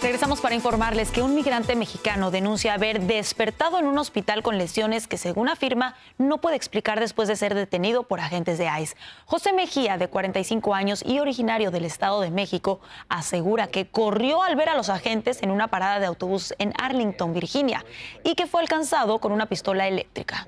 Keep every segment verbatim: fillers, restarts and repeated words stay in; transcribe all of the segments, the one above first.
Regresamos para informarles que un migrante mexicano denuncia haber despertado en un hospital con lesiones que, según afirma, no puede explicar después de ser detenido por agentes de ICE. José Mejía, de cuarenta y cinco años y originario del Estado de México, asegura que corrió al ver a los agentes en una parada de autobús en Arlington, Virginia, y que fue alcanzado con una pistola eléctrica.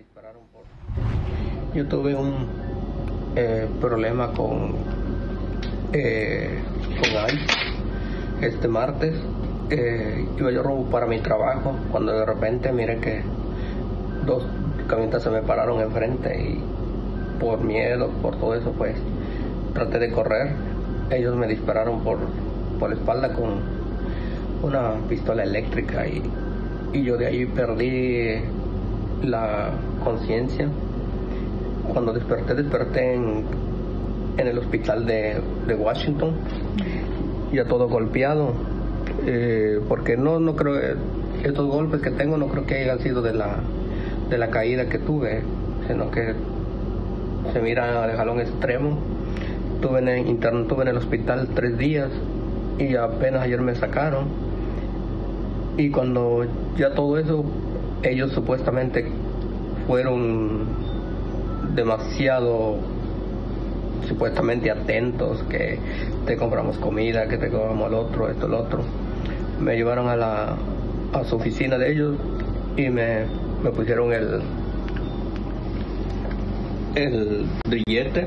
Yo tuve un eh, problema con, eh, con ICE. Este martes eh, iba yo rumbo para mi trabajo cuando de repente miré que dos camionetas se me pararon enfrente y por miedo, por todo eso, pues traté de correr. Ellos me dispararon por, por la espalda con una pistola eléctrica y, y yo de ahí perdí la conciencia. Cuando desperté, desperté en, en el hospital de, de Washington, ya todo golpeado, eh, porque no no creo, estos golpes que tengo no creo que hayan sido de la de la caída que tuve, sino que se mira de jalón extremo. Tuve en el interno, tuve en el hospital tres días y apenas ayer me sacaron. Y cuando ya todo eso, ellos supuestamente fueron demasiado supuestamente atentos, que te compramos comida, que te compramos el otro, esto, el otro. Me llevaron a la a su oficina de ellos y me, me pusieron el el grillete.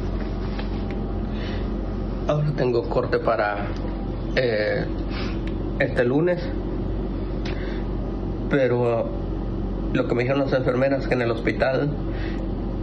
Ahora tengo corte para eh, este lunes, pero lo que me dijeron las enfermeras que en el hospital